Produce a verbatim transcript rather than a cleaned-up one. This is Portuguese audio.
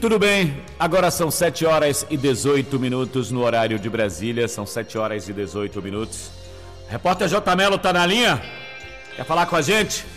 Tudo bem, agora são sete horas e dezoito minutos no horário de Brasília, são sete horas e dezoito minutos. Repórter J. Melo tá na linha? Quer falar com a gente?